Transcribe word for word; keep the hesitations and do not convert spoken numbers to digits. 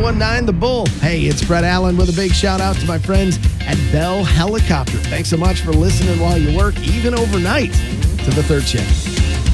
one nine The Bull. Hey, it's Brett Allen with a big shout out to my friends at Bell Helicopter. Thanks so much for listening while you work, even overnight, to The Third Shift.